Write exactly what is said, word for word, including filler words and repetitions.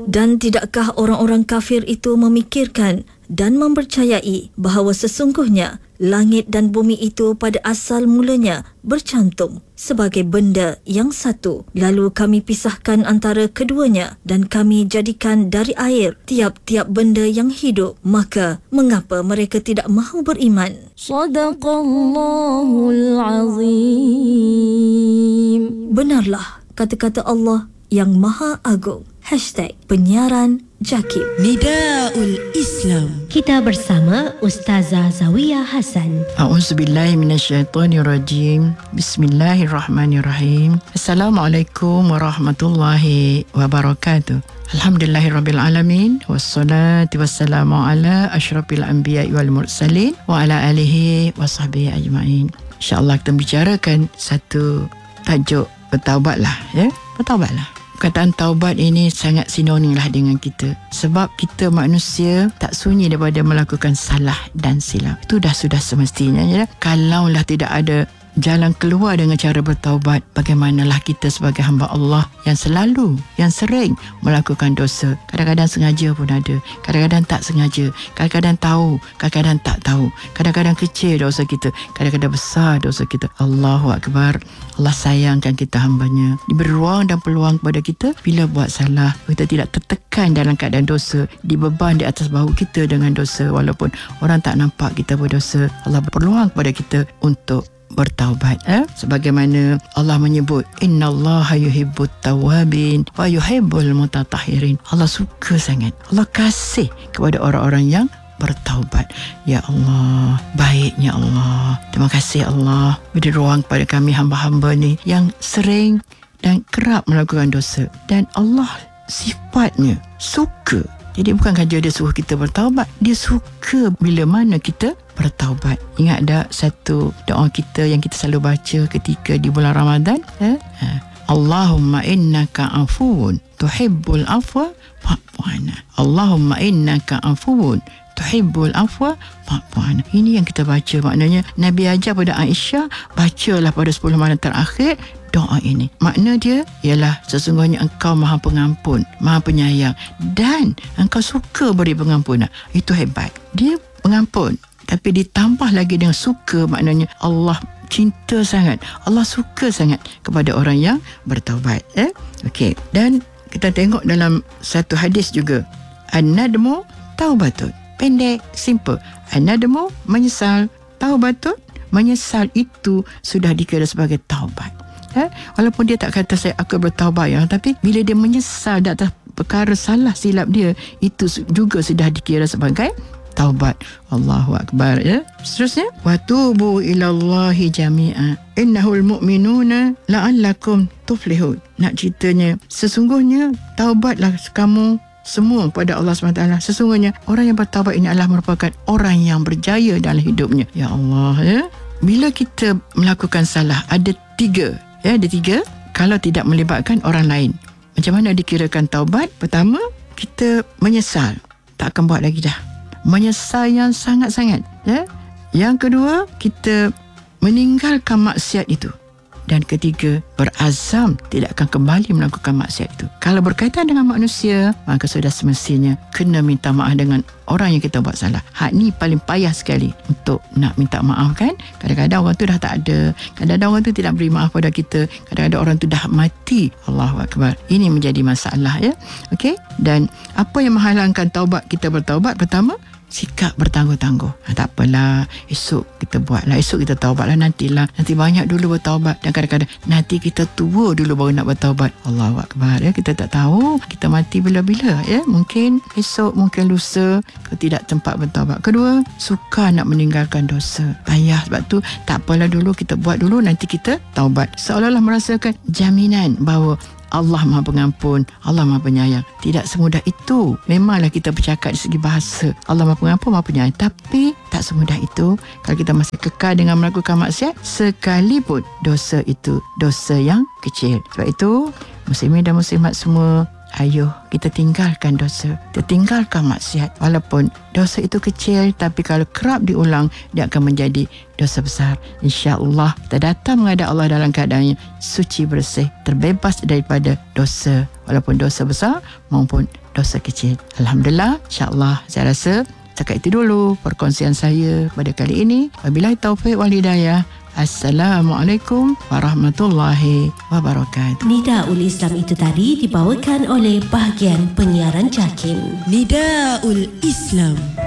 Dan tidakkah orang-orang kafir itu memikirkan dan mempercayai bahawa sesungguhnya langit dan bumi itu pada asal mulanya bercantum sebagai benda yang satu. Lalu kami pisahkan antara keduanya dan kami jadikan dari air tiap-tiap benda yang hidup. Maka mengapa mereka tidak mahu beriman? Sadaqallahul Azim. Benarlah kata-kata Allah yang Maha Agung. Hashtag Penyiaran Jakib. Nidaul Islam. Kita bersama Ustazah Zawiyah Hasan. A'udzubillahi minasyaitonirrajim. Bismillahirrahmanirrahim. Assalamualaikum warahmatullahi wabarakatuh. Alhamdulillahirabbil alamin wassalatu wassalamu ala asyrafil anbiya'i wal mursalin wa ala alihi wasahbihi ajmain. Insya-Allah kita bicarakan satu tajuk bertaubatlah, ya. Bertaubatlah. Perkataan taubat ini sangat sinonim lah dengan kita. Sebab kita manusia tak sunyi daripada melakukan salah dan silap. Itu dah sudah semestinya. Ya? Kalaulah tidak ada jalan keluar dengan cara bertaubat, bagaimanalah kita sebagai hamba Allah yang selalu, yang sering melakukan dosa. Kadang-kadang sengaja pun ada, kadang-kadang tak sengaja, kadang-kadang tahu, kadang-kadang tak tahu, kadang-kadang kecil dosa kita, kadang-kadang besar dosa kita. Allahu Akbar. Allah sayangkan kita hambanya. Diberi ruang dan peluang kepada kita bila buat salah. Kita tidak tertekan dalam keadaan dosa, dibeban di atas bahu kita dengan dosa walaupun orang tak nampak kita berdosa. Allah berpeluang kepada kita untuk bertaubat, eh? Sebagaimana Allah menyebut, innallaha yuhibbut tawwabin wa yuhibbul mutatahhirin. Allah suka sangat, Allah kasih kepada orang-orang yang bertaubat. Ya Allah, baiknya Allah. Terima kasih Allah beri ruang kepada kami hamba-hamba ni yang sering dan kerap melakukan dosa, dan Allah sifatnya suka. Jadi bukan saja dia suruh kita bertaubat, dia suka bila mana kita bertaubat. Ingat tak satu doa kita yang kita selalu baca ketika di bulan Ramadan? Eh? Allahumma innaka afuwun tuhibbul afwa fa'fu anna. Allahumma innaka afuwun tuhibbul afwa fa'fu anna. Ini yang kita baca. Maknanya Nabi ajar pada Aisyah, bacalah pada sepuluh malam terakhir doa ini. Makna dia ialah sesungguhnya engkau maha pengampun, maha penyayang, dan engkau suka beri pengampunan. Itu hebat. Dia pengampun, tapi ditambah lagi dengan suka. Maknanya Allah cinta sangat, Allah suka sangat kepada orang yang bertaubat. Eh? Okey. Dan kita tengok dalam satu hadis juga, an-nadmu taubatun. Pendek, simple. An-nadmu menyesal, taubatun menyesal itu sudah dikira sebagai taubat. Eh? Walaupun dia tak kata saya akan bertaubat, ya, tapi bila dia menyesal di atas perkara salah silap dia, itu juga sudah dikira sebagai taubat. Allahu Akbar. Ya. Seterusnya, wa tubu ilallahi jami'a innahul mu'minuna la'allakum tuflihun. Nak ceritanya, sesungguhnya taubatlah kamu semua pada Allah subhanahu wa taala. Sesungguhnya orang yang bertaubat ini adalah merupakan orang yang berjaya dalam hidupnya. Ya Allah. Ya. Bila kita melakukan salah, ada tiga. Ya, ada tiga. Kalau tidak melibatkan orang lain, macam mana dikirakan taubat? Pertama, kita menyesal, tak akan buat lagi dah. Menyesal yang sangat-sangat. Ya. Yang kedua, kita meninggalkan maksiat itu. Dan ketiga, berazam tidak akan kembali melakukan maksiat itu. Kalau berkaitan dengan manusia, maka sudah semestinya kena minta maaf dengan orang yang kita buat salah. Hak ni paling payah sekali untuk nak minta maaf, kan? Kadang-kadang orang tu dah tak ada, kadang-kadang orang tu tidak beri maaf pada kita, kadang-kadang orang tu dah mati. Allahu Akbar. Ini menjadi masalah, ya. Okey? Dan apa yang menghalangkan taubat kita bertaubat? Pertama, sikap bertangguh-tangguh. Ha, tak apalah, esok kita buatlah, esok kita taubatlah, nantilah, nanti banyak dulu bertaubat. Dan kadang-kadang nanti kita tua dulu baru nak bertaubat. Allahu Akbar. Ya, kita tak tahu kita mati bila-bila, ya. Mungkin esok, mungkin lusa, tidak tempat bertaubat. Kedua, suka nak meninggalkan dosa. Payah. Sebab tu tak apalah, dulu kita buat dulu, nanti kita taubat. Seolah-olah merasakan jaminan bahawa Allah Maha Pengampun, Allah Maha Penyayang. Tidak semudah itu. Memanglah kita bercakap dari segi bahasa, Allah Maha Pengampun, Maha Penyayang, tapi tak semudah itu kalau kita masih kekal dengan melakukan maksiat, sekalipun dosa itu dosa yang kecil. Sebab itu, muslimin dan muslimat semua, ayo kita tinggalkan dosa, kita tinggalkan maksiat. Walaupun dosa itu kecil, tapi kalau kerap diulang, dia akan menjadi dosa besar. InsyaAllah kita datang menghadap Allah dalam keadaannya suci, bersih, terbebas daripada dosa walaupun dosa besar maupun dosa kecil. Alhamdulillah, insya-Allah saya rasa setakat itu dulu perkongsian saya pada kali ini. Wabillahi taufik wal hidayah. Assalamualaikum warahmatullahi wabarakatuh. Nidaul Islam itu tadi dibawakan oleh bahagian penyiaran JAKIM. Nidaul Islam.